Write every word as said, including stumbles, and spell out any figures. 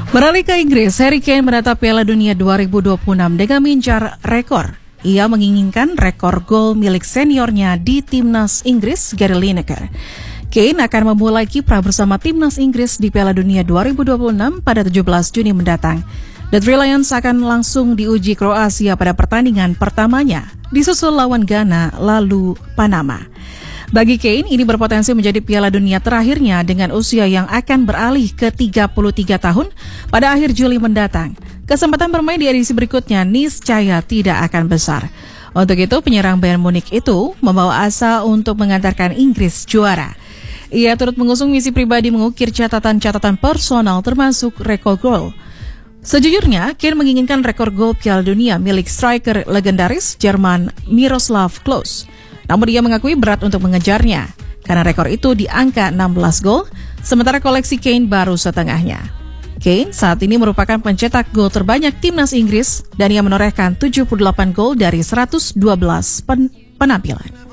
Beralih ke Inggris, Harry Kane menatap Piala Dunia dua ribu dua puluh enam dengan mengincar rekor. Ia menginginkan rekor gol milik seniornya di timnas Inggris, Gary Lineker. Kane akan memulai kiprah bersama timnas Inggris di Piala Dunia dua ribu dua puluh enam pada tujuh belas Juni mendatang. The Three Lions akan langsung diuji Kroasia pada pertandingan pertamanya, disusul lawan Ghana lalu Panama. Bagi Kane, ini berpotensi menjadi Piala Dunia terakhirnya dengan usia yang akan beralih ke tiga puluh tiga tahun pada akhir Juli mendatang. Kesempatan bermain di edisi berikutnya niscaya tidak akan besar. Untuk itu, penyerang Bayern Munich itu membawa asa untuk mengantarkan Inggris juara. Ia turut mengusung misi pribadi mengukir catatan-catatan personal termasuk rekor gol. Sejujurnya, Kane menginginkan rekor gol Piala Dunia milik striker legendaris Jerman Miroslav Klose. Namun dia mengakui berat untuk mengejarnya, karena rekor itu di angka enam belas gol, sementara koleksi Kane baru setengahnya. Kane saat ini merupakan pencetak gol terbanyak timnas Inggris dan ia menorehkan tujuh puluh delapan gol dari seratus dua belas pen- penampilan.